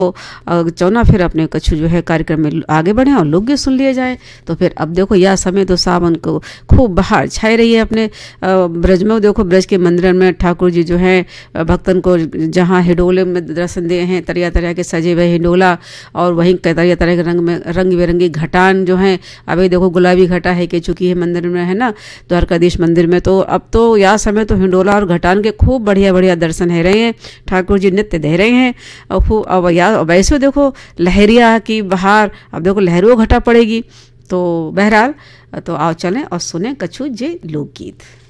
चौना फिर अपने कछु जो है कार्यक्रम में आगे बढ़े और लोकगीत सुन लिए जाए। तो फिर अब देखो यह समय तो सावन को खूब बहार छाई रही है अपने ब्रज में। देखो ब्रज के मंदिर में ठाकुर जी जो है भक्तन को जहाँ हिडोले में दर्शन दिए हैं, तरह तरह के सजे हुए हिडोला, और वहीं तरह तरह के रंग बिरंगी घटान जो हैं। अभी देखो गुलाबी घटा है कि चुकी है मंदिर में, है ना, द्वारकाधीश मंदिर में। तो अब तो यह समय तो हिंडोला और घटान के खूब बढ़िया बढ़िया दर्शन है रहे हैं, ठाकुर जी नृत्य दे रहे हैं। और खूब अब वैसे देखो लहरिया की बहार, अब देखो लहरों घटा पड़ेगी। तो बहरहाल तो आओ चलें और सुने कछु जे लोकगीत।